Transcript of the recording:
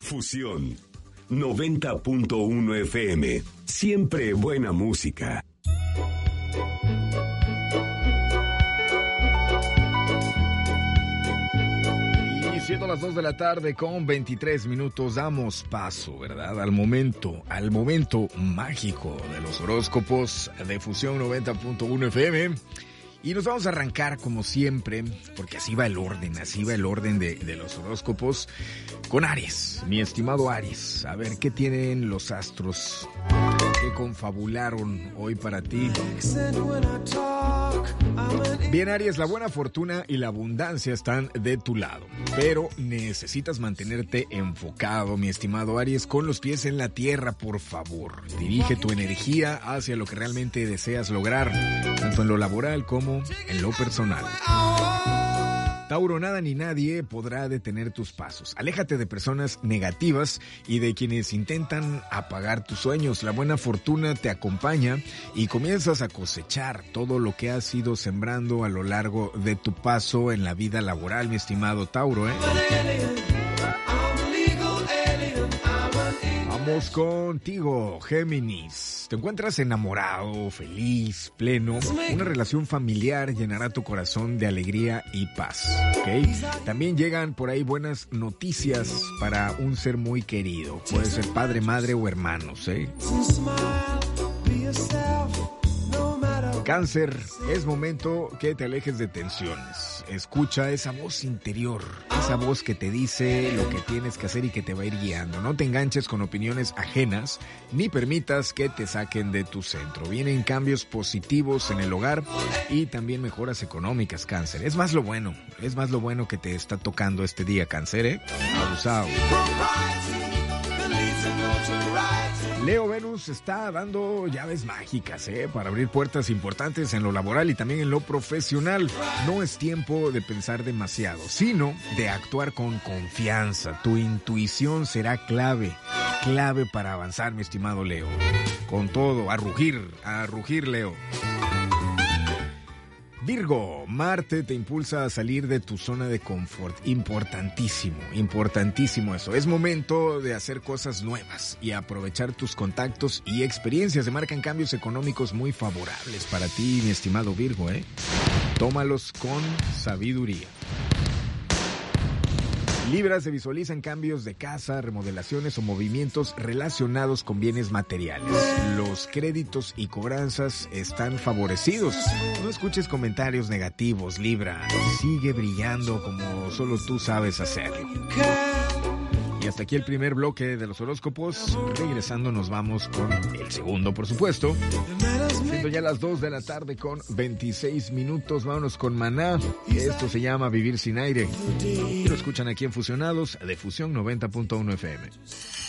Fusión 90.1 FM. Siempre buena música. Y siendo las 2 de la tarde con 23 minutos, damos paso, ¿verdad? Al momento mágico de los horóscopos de Fusión 90.1 FM. Y nos vamos a arrancar como siempre, porque así va el orden de los horóscopos, con Aries, mi estimado Aries. A ver, ¿qué tienen los astros? ¿Qué confabularon hoy para ti? Bien, Aries, la buena fortuna y la abundancia están de tu lado, pero necesitas mantenerte enfocado, mi estimado Aries, con los pies en la tierra, por favor. Dirige tu energía hacia lo que realmente deseas lograr, tanto en lo laboral como en lo personal. Tauro, nada ni nadie podrá detener tus pasos. Aléjate de personas negativas y de quienes intentan apagar tus sueños. La buena fortuna te acompaña y comienzas a cosechar todo lo que has ido sembrando a lo largo de tu paso en la vida laboral, mi estimado Tauro, ¿eh? Vamos contigo, Géminis. Te encuentras enamorado, feliz, pleno. Una relación familiar llenará tu corazón de alegría y paz, ¿ok? También llegan por ahí buenas noticias para un ser muy querido. Puede ser padre, madre o hermanos, ¿eh? Cáncer, es momento que te alejes de tensiones. Escucha esa voz interior, esa voz que te dice lo que tienes que hacer y que te va a ir guiando. No te enganches con opiniones ajenas, ni permitas que te saquen de tu centro. Vienen cambios positivos en el hogar y también mejoras económicas, Cáncer. Es más lo bueno que te está tocando este día, Cáncer, ¿eh? Abusado. Leo, Venus está dando llaves mágicas, para abrir puertas importantes en lo laboral y también en lo profesional. No es tiempo de pensar demasiado, sino de actuar con confianza. Tu intuición será clave para avanzar, mi estimado Leo. Con todo, a rugir, Leo. Virgo, Marte te impulsa a salir de tu zona de confort. Importantísimo eso. Es momento de hacer cosas nuevas y aprovechar tus contactos y experiencias. Se marcan cambios económicos muy favorables para ti, mi estimado Virgo, ¿eh? Tómalos con sabiduría. Libra, se visualizan cambios de casa, remodelaciones o movimientos relacionados con bienes materiales. Los créditos y cobranzas están favorecidos. No escuches comentarios negativos, Libra. Sigue brillando como solo tú sabes hacerlo. Y hasta aquí el primer bloque de los horóscopos. Regresando nos vamos con el segundo, por supuesto. Siendo ya las 2 de la tarde con 26 minutos, vámonos con Maná. Esto se llama Vivir sin aire. Y lo escuchan aquí en Fusionados de Fusión 90.1 FM.